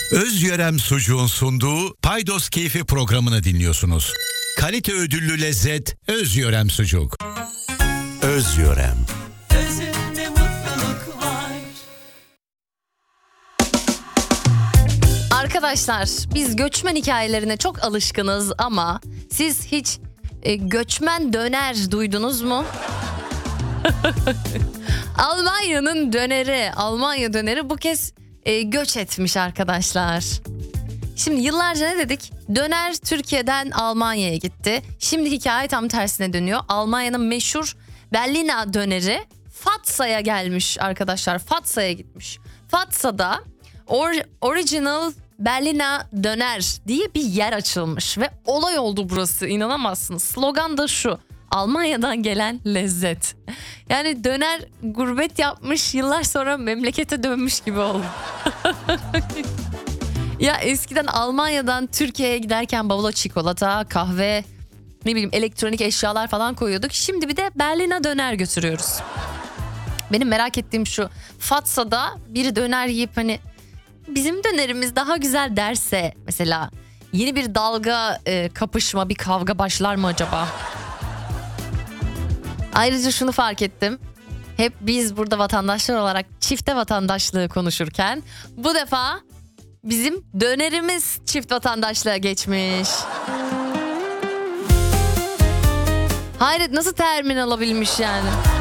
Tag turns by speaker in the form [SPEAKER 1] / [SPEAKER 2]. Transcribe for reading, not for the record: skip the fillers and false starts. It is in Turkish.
[SPEAKER 1] Özyörem Sucuğun sunduğu Paydos Keyfi programını dinliyorsunuz. Kalite ödüllü lezzet Özyörem Sucuk. Özyörem.
[SPEAKER 2] Özünde mutluluk var.
[SPEAKER 3] Arkadaşlar, biz göçmen hikayelerine çok alışkınız ama siz hiç göçmen döner duydunuz mu? Almanya'nın döneri, Almanya döneri bu kez göç etmiş arkadaşlar. Şimdi yıllarca ne dedik? Döner Türkiye'den Almanya'ya gitti. Şimdi hikaye tam tersine dönüyor. Almanya'nın meşhur Berliner döneri Fatsa'ya gelmiş arkadaşlar. Fatsa'ya gitmiş. Fatsa'da Original Berliner Döner diye bir yer açılmış ve olay oldu burası, inanamazsınız. Slogan da şu: Almanya'dan gelen lezzet. Yani döner gurbet yapmış, yıllar sonra memlekete dönmüş gibi oldu. Ya eskiden Almanya'dan Türkiye'ye giderken bavula çikolata, kahve, ne bileyim elektronik eşyalar falan koyuyorduk. Şimdi bir de Berliner döner götürüyoruz. Benim merak ettiğim şu: Fatsa'da biri döner yiyip hani bizim dönerimiz daha güzel derse mesela yeni bir dalga kapışma, bir kavga başlar mı acaba? Ayrıca şunu fark ettim. Hep biz burada vatandaşlar olarak çifte vatandaşlığı konuşurken bu defa bizim dönerimiz çift vatandaşlığa geçmiş. Hayret, nasıl termin alabilmiş yani?